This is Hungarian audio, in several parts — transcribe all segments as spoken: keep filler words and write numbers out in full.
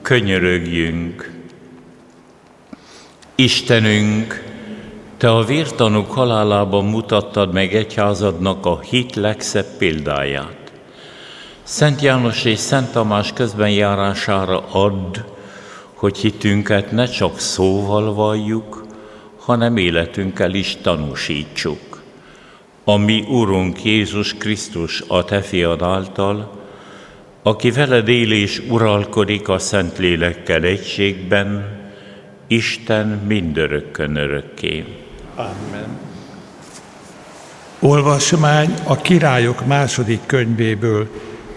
Könyörögjünk! Istenünk, Te a vértanúk halálában mutattad meg egyházadnak a hit legszebb példáját. Szent János és Szent Tamás közbenjárására add, hogy hitünket ne csak szóval valljuk, hanem életünkkel is tanúsítsuk. A mi Urunk Jézus Krisztus, a Te fiad által, aki veled él és uralkodik a Szentlélekkel egységben, Isten mindörökkön örökké. Amen. Olvasmány a Királyok második könyvéből.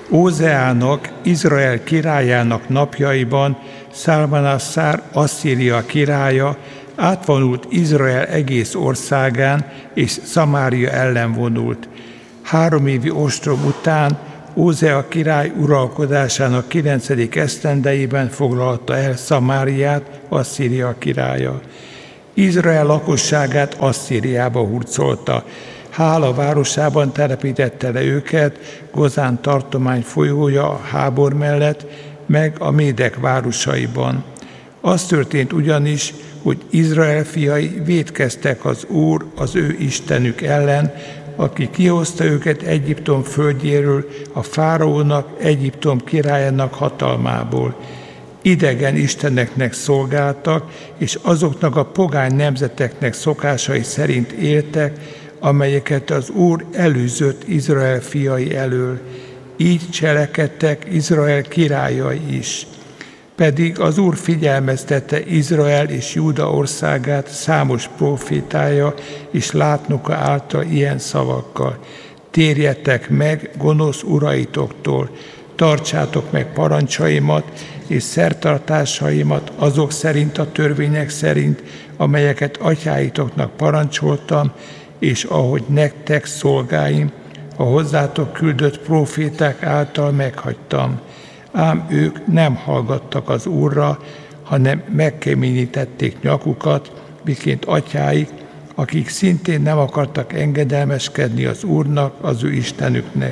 Ózeának, Izrael királyának napjaiban Szálmanasszár, Asszíria királya átvonult Izrael egész országán, és Szamária ellen vonult. Három évi ostrom után Ózea király uralkodásának kilencedik esztendejében foglalta el Szamáriát Asszíria királya. Izrael lakosságát Asszíriába hurcolta. Hála városában telepítette le őket, Gozán tartomány folyója a Hábor mellett, meg a Médek városaiban. Az történt ugyanis, hogy Izrael fiai vétkeztek az Úr, az ő Istenük ellen, aki kihozta őket Egyiptom földjéről, a fáraónak, Egyiptom királyának hatalmából. Idegen isteneknek szolgáltak, és azoknak a pogány nemzeteknek szokásai szerint éltek, amelyeket az Úr elűzött Izrael fiai elől. Így cselekedtek Izrael királyai is. Pedig az Úr figyelmeztette Izrael és Júda országát számos profétája és látnoka által ilyen szavakkal. Térjetek meg gonosz uraitoktól, tartsátok meg parancsaimat és szertartásaimat azok szerint a törvények szerint, amelyeket atyáitoknak parancsoltam, és ahogy nektek szolgáim, a hozzátok küldött proféták által meghagytam. Ám ők nem hallgattak az Úrra, hanem megkeményítették nyakukat, miként atyáik, akik szintén nem akartak engedelmeskedni az Úrnak, az ő Istenüknek.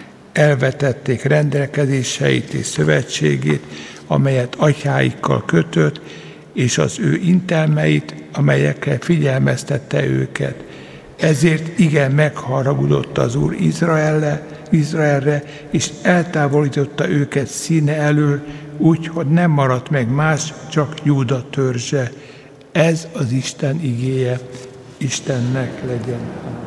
Elvetették rendelkezéseit és szövetségét, amelyet atyáikkal kötött, és az ő intelmeit, amelyekkel figyelmeztette őket. Ezért igen megharagudott az Úr Izraelre, Izraelre, és eltávolította őket színe elől, úgy, hogy nem maradt meg más, csak Júda törzse. Ez az Isten igéje. Istennek legyen.